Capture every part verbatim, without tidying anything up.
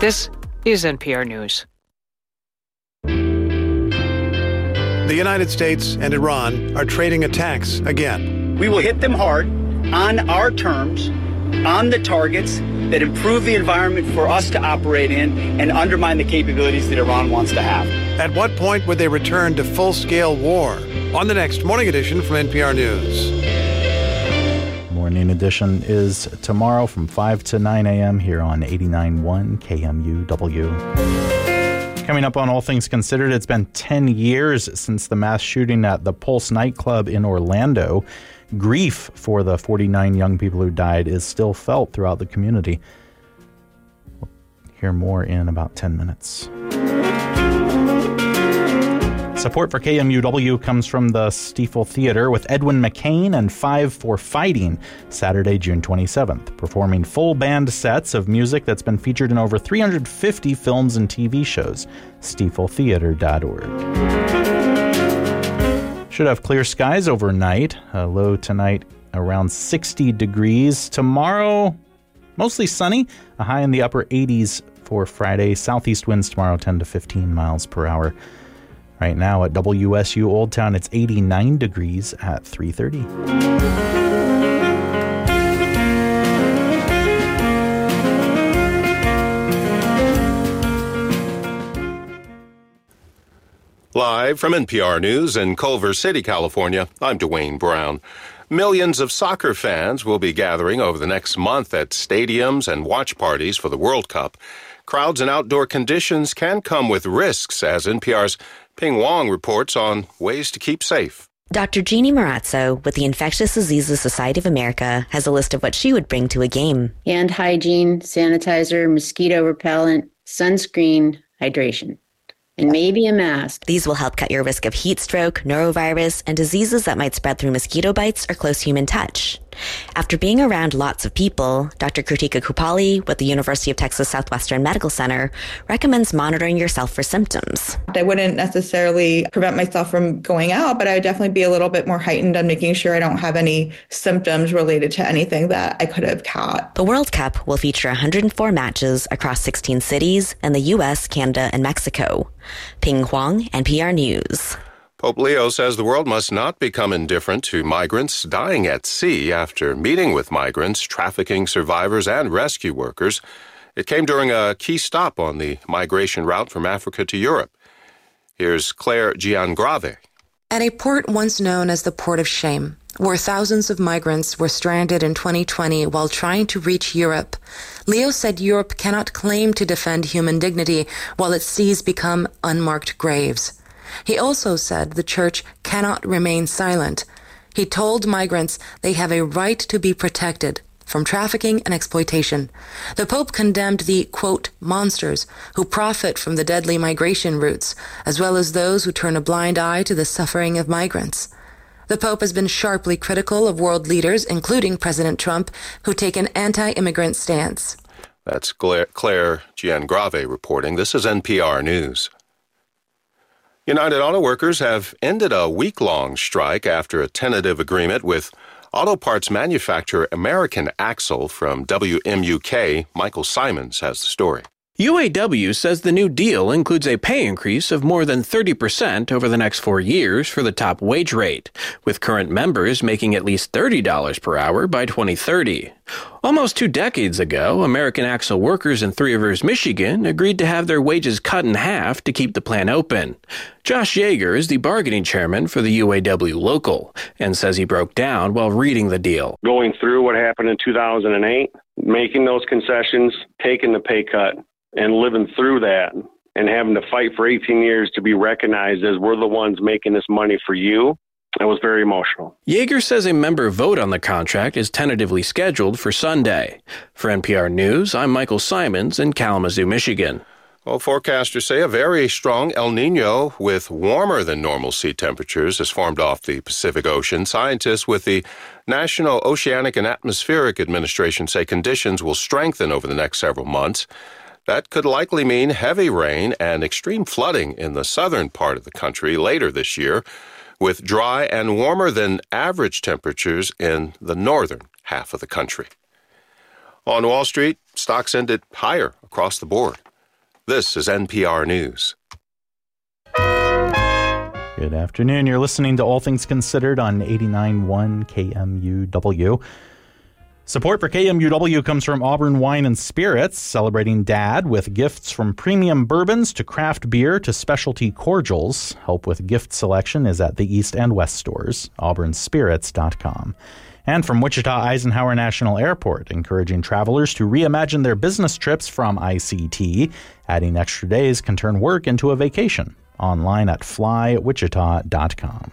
This is N P R News. The United States and Iran are trading attacks again. We will hit them hard, on our terms, on the targets that improve the environment for us to operate in and undermine the capabilities that Iran wants to have. At what point would they return to full-scale war? On the next Morning Edition from N P R News. Morning Edition is tomorrow from five to nine a.m. here on eighty-nine point one K M U W. Coming up on All Things Considered, it's been ten years since the mass shooting at the Pulse nightclub in Orlando. Grief for the forty-nine young people who died is still felt throughout the community. We'll hear more in about ten minutes. Support for K M U W comes from the Stiefel Theater with Edwin McCain and Five for Fighting, Saturday, June twenty-seventh, performing full band sets of music that's been featured in over three hundred fifty films and T V shows. stiefel theater dot org. Should have clear skies overnight. A low tonight around sixty degrees. Tomorrow, mostly sunny. A high in the upper eighties for Friday. Southeast winds tomorrow, ten to fifteen miles per hour. Right now at W S U Old Town, it's eighty-nine degrees at three thirty. Live from N P R News in Culver City, California, I'm Dwayne Brown. Millions of soccer fans will be gathering over the next month at stadiums and watch parties for the World Cup. Crowds and outdoor conditions can come with risks, as N P R's Ping Wong reports on ways to keep safe. Doctor Jeannie Marazzo with the Infectious Diseases Society of America has a list of what she would bring to a game. Hand hygiene, sanitizer, mosquito repellent, sunscreen, hydration, and maybe a mask. These will help cut your risk of heat stroke, norovirus, and diseases that might spread through mosquito bites or close human touch. After being around lots of people, Doctor Kritika Kupali with the University of Texas Southwestern Medical Center recommends monitoring yourself for symptoms. I wouldn't necessarily prevent myself from going out, but I would definitely be a little bit more heightened on making sure I don't have any symptoms related to anything that I could have caught. The World Cup will feature one hundred four matches across sixteen cities in the U S, Canada, and Mexico. Ping Huang, N P R News. Pope Leo says the world must not become indifferent to migrants dying at sea after meeting with migrants, trafficking survivors, and rescue workers. It came during a key stop on the migration route from Africa to Europe. Here's Claire Giangrave. At a port once known as the Port of Shame, where thousands of migrants were stranded in twenty twenty while trying to reach Europe, Leo said Europe cannot claim to defend human dignity while its seas become unmarked graves. He also said the church cannot remain silent. He told migrants they have a right to be protected from trafficking and exploitation. The Pope condemned the, quote, monsters who profit from the deadly migration routes, as well as those who turn a blind eye to the suffering of migrants. The Pope has been sharply critical of world leaders, including President Trump, who take an anti-immigrant stance. That's Claire, Claire Giangrave reporting. This is N P R News. United Auto Workers have ended a week-long strike after a tentative agreement with auto parts manufacturer American Axle from W M U K. Michael Simons has the story. U A W says the new deal includes a pay increase of more than thirty percent over the next four years for the top wage rate, with current members making at least thirty dollars per hour by twenty thirty. Almost two decades ago, American Axle workers in Three Rivers, Michigan, agreed to have their wages cut in half to keep the plant open. Josh Yeager is the bargaining chairman for the U A W local and says he broke down while reading the deal. Going through what happened in two thousand eight, making those concessions, taking the pay cut, and living through that and having to fight for eighteen years to be recognized as we're the ones making this money for you, it was very emotional. Yeager says a member vote on the contract is tentatively scheduled for Sunday. For N P R News, I'm Michael Simons in Kalamazoo, Michigan. Well, forecasters say a very strong El Nino with warmer than normal sea temperatures has formed off the Pacific Ocean. Scientists with the National Oceanic and Atmospheric Administration say conditions will strengthen over the next several months. That could likely mean heavy rain and extreme flooding in the southern part of the country later this year, with dry and warmer than average temperatures in the northern half of the country. On Wall Street, stocks ended higher across the board. This is N P R News. Good afternoon. You're listening to All Things Considered on eighty-nine point one K M U W. Support for K M U W comes from Auburn Wine and Spirits, celebrating Dad with gifts from premium bourbons to craft beer to specialty cordials. Help with gift selection is at the East and West stores, auburn spirits dot com. And from Wichita Eisenhower National Airport, encouraging travelers to reimagine their business trips from I C T. Adding extra days can turn work into a vacation. Online at fly wichita dot com.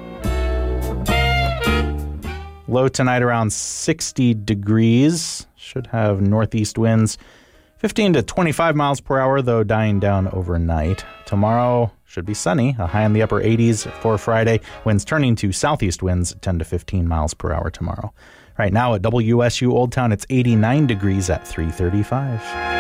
Low tonight around sixty degrees. Should have northeast winds fifteen to twenty-five miles per hour, though dying down overnight. Tomorrow should be sunny, a high in the upper eighties for Friday. Winds turning to southeast winds ten to fifteen miles per hour tomorrow. Right now at W S U Old Town, it's eighty-nine degrees at three thirty-five.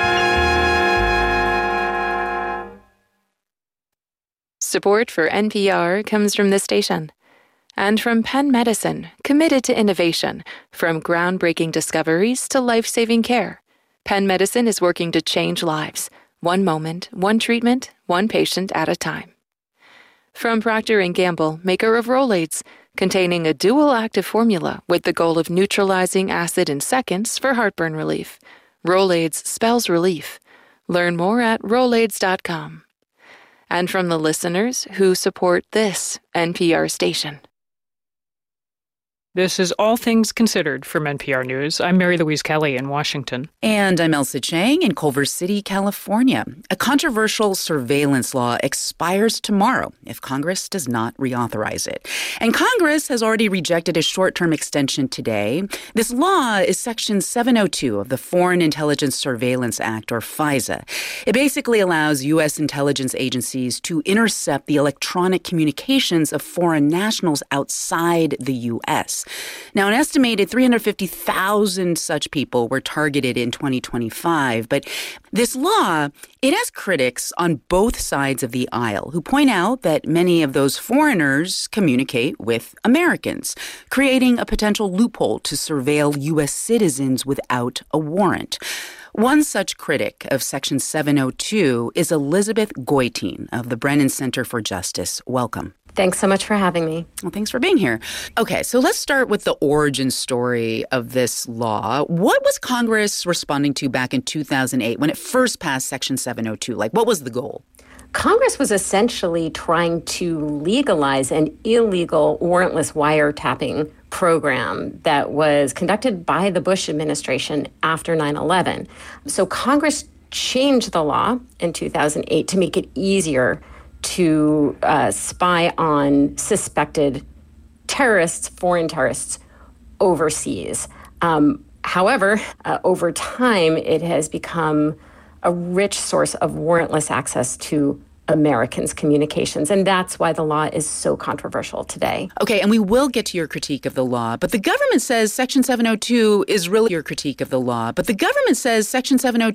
Support for N P R comes from this station and from Penn Medicine, committed to innovation, from groundbreaking discoveries to life-saving care. Penn Medicine is working to change lives, one moment, one treatment, one patient at a time. From Procter and Gamble, maker of Rolaids, containing a dual-active formula with the goal of neutralizing acid in seconds for heartburn relief. Rolaids spells relief. Learn more at rolaids dot com. And from the listeners who support this N P R station. This is All Things Considered from N P R News. I'm Mary Louise Kelly in Washington. And I'm Elsa Chang in Culver City, California. A controversial surveillance law expires tomorrow if Congress does not reauthorize it. And Congress has already rejected a short-term extension today. This law is Section seven oh two of the Foreign Intelligence Surveillance Act, or FISA. It basically allows U S intelligence agencies to intercept the electronic communications of foreign nationals outside the U S. Now, an estimated three hundred fifty thousand such people were targeted in twenty twenty-five. But this law, it has critics on both sides of the aisle who point out that many of those foreigners communicate with Americans, creating a potential loophole to surveil U S citizens without a warrant. One such critic of Section seven oh two is Elizabeth Goitein of the Brennan Center for Justice. Welcome. Thanks so much for having me. Well, thanks for being here. Okay, so let's start with the origin story of this law. What was Congress responding to back in two thousand eight when it first passed Section seven oh two? Like, what was the goal? Congress was essentially trying to legalize an illegal warrantless wiretapping program that was conducted by the Bush administration after nine eleven. So Congress changed the law in two thousand eight to make it easier to uh, spy on suspected terrorists, foreign terrorists, overseas. Um, however, uh, over time, it has become a rich source of warrantless access to Americans' communications. And that's why the law is so controversial today. Okay, and we will get to your critique of the law, but the government says Section seven oh two is really your critique of the law. But the government says Section seven oh